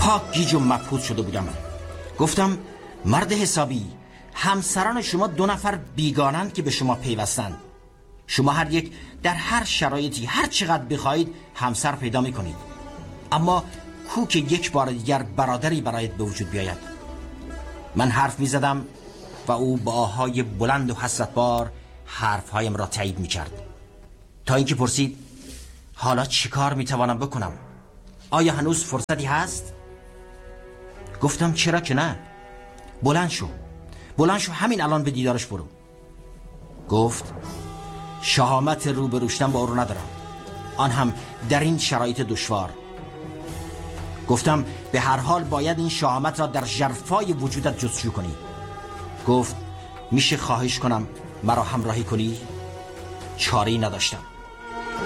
پاک گیج و مبهوت شده بودم. گفتم مرد حسابی، همسران شما 2 نفر بیگانند که به شما پیوستند. شما هر یک در هر شرایطی هر چقدر بخواهید همسر پیدا میکنید، اما کو که یک بار دیگر برادری برایت به وجود بیاید؟ من حرف میزدم و او با آهای بلند و حسرتبار حرفهایم را تایید میکرد، تا اینکه پرسید حالا چی کار میتوانم بکنم؟ آیا هنوز فرصتی هست؟ گفتم چرا که نه. بلند شو همین الان به دیدارش برو. گفت شهامت روبرو شدن با او رو ندارم، آن هم در این شرایط دشوار. گفتم به هر حال باید این شهامت را در ژرفای وجودت جستجو کنی. گفت میشه خواهش کنم مرا همراهی کنی؟ چاره‌ای نداشتم.